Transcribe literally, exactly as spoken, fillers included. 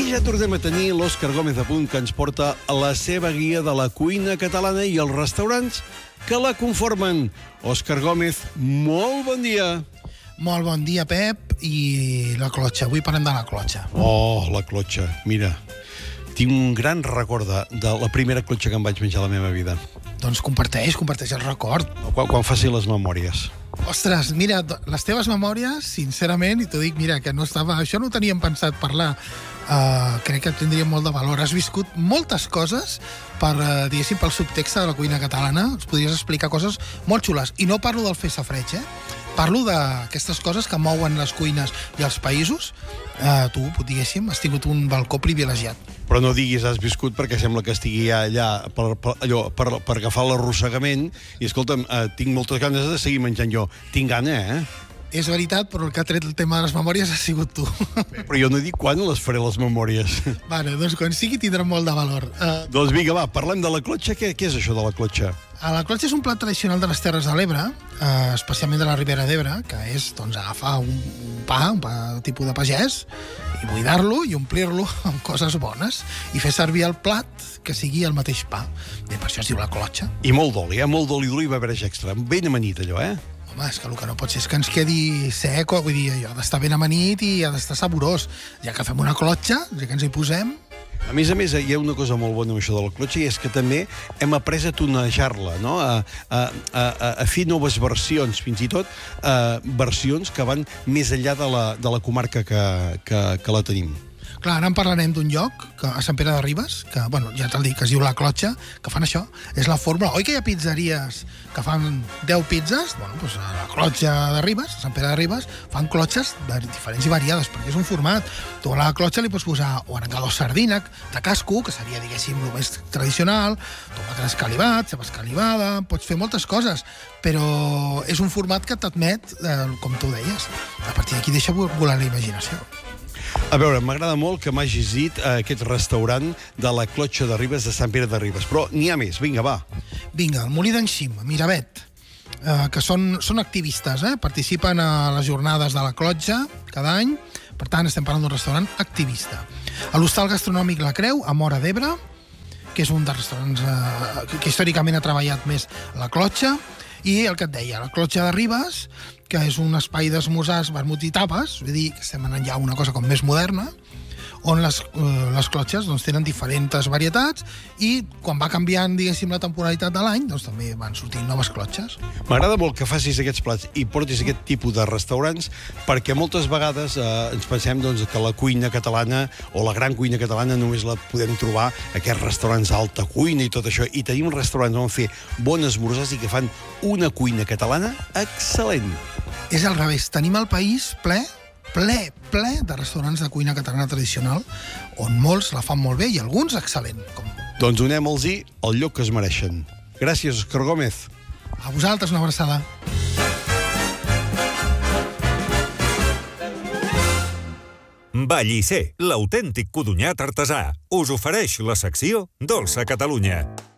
Avui ja tornem a tenir l'Òscar Gómez a punt, que ens porta la seva guia de la cuina catalana i els restaurants que la conformen. Òscar Gómez, molt bon dia. Molt bon dia, Pep, i la clotxa. Avui parlem de la clotxa. Oh, la clotxa. Mira, tinc un gran record de, de la primera clotxa que em vaig menjar a la meva vida. Doncs comparteix, comparteix el record. Quan, quan faci les memòries. Ostres, mira, les teves memòries, sincerament, i t'ho dic, mira, que no estava... Això no ho teníem pensat parlar. Uh, crec que tindria molt de valor. Has viscut moltes coses per, uh, diguéssim, pel subtext de la cuina catalana. Ens podries explicar coses molt xules. I no parlo del fer safreig, eh? Parlo d'aquestes coses que mouen les cuines i els països. Uh, tu, diguéssim, has tingut un balcó privilegiat. Però no diguis has viscut, perquè sembla que estigui allà per, per, allò, per, per agafar l'arrossegament. I, escolta'm, uh, tinc moltes ganes de seguir menjant jo. Tinc gana, eh? És veritat, però el que ha tret el tema de les memòries ha sigut tu. Però jo no dic quan les faré, les memòries. Vale, doncs quan sigui tindrà molt de valor. Uh, doncs vinga, va, parlem de la clotxa. Què, què és això de la clotxa? La clotxa és un plat tradicional de les Terres de l'Ebre, uh, especialment de la Ribera d'Ebre, que és doncs, agafar un, un pa, un pa tipus de pagès, i buidar-lo i omplir-lo amb coses bones, i fer servir el plat que sigui el mateix pa. Bé, per això es diu la clotxa. I molt d'oli, eh? Molt d'oli d'oliva verge extra. Ben amanit, allò, eh? Home, és que el que no pot ser és que ens quedi sec, vull dir, allò ha d'estar ben amanit i ha d'estar saborós. Ja que fem una clotxa, ja que ens hi posem... A més a més, hi ha una cosa molt bona amb això de la clotxa, i és que també hem après a tonejar-la, no? a, a, a, a fer noves versions, fins i tot a versions que van més enllà de la, de la comarca que, que, que la tenim. Clar, ara en parlarem d'un lloc, que, a Sant Pere de Ribes, que, bueno, ja te'l dic, que es diu La Clotxa, que fan això. És la fórmula... Oi que hi ha pizzeries que fan deu pizzas? Bueno, doncs a La Clotxa de Ribes, a Sant Pere de Ribes, fan clotxes diferents i variades, perquè és un format. Tu a la clotxa li pots posar o arengado sardina, de casco, que seria, diguéssim, el més tradicional, tomàquet escalivat, ceba escalivada... Pots fer moltes coses, però és un format que t'admet, eh, com tu deies. A partir d'aquí deixa volar la imaginació. A veure, m'agrada molt que m'hagis dit a aquest restaurant de la Clotxa de Ribes, de Sant Pere de Ribes. Però n'hi ha més, vinga, va. Vinga, el Molí d'en Xim, a Miravet, eh, que són, són activistes, eh? Participen a les jornades de la Clotxa cada any, per tant, estem parlant d'un restaurant activista. A l'Hostal Gastronòmic La Creu, a Móra d'Ebre, que és un dels restaurants eh, que, que històricament ha treballat més la Clotxa, i el que et deia, la Clotxa de Ribes, que és un espai d'esmorzars, vermuts i tapes, vull dir que estem anant ja a una cosa com més moderna, on les, eh, les clotxes doncs, tenen diferents varietats i quan va canviant, diguéssim, la temporalitat de l'any, doncs també van sortint noves clotxes. M'agrada molt que facis aquests plats i portis aquest tipus de restaurants, perquè moltes vegades eh, ens pensem doncs, que la cuina catalana o la gran cuina catalana només la podem trobar a aquests restaurants d'alta cuina i tot això, i tenim restaurants on fer bones esmorzars i que fan una cuina catalana excel·lent. És al revés, tenim el país ple, ple, ple de restaurants de cuina catalana tradicional, on molts la fan molt bé i alguns excel·lent. Com... Doncs donem-los-hi el lloc que es mereixen. Gràcies, Òscar Gómez. A vosaltres una abraçada. Vallisser, l'autèntic codonyat artesà, us ofereix la secció Dolça Catalunya.